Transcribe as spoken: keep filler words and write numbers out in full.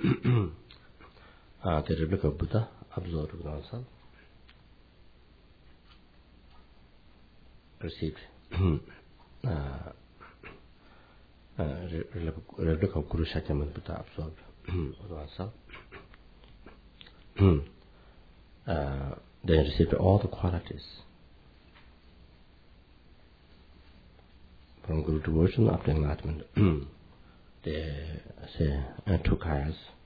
uh, the replica of Buddha absorbed with oneself, received uh, uh, replica of Guru Shakyamuni Buddha absorbed with oneself, uh, they received all the qualities from Guru devotion up to enlightenment. They say uh, two kayas.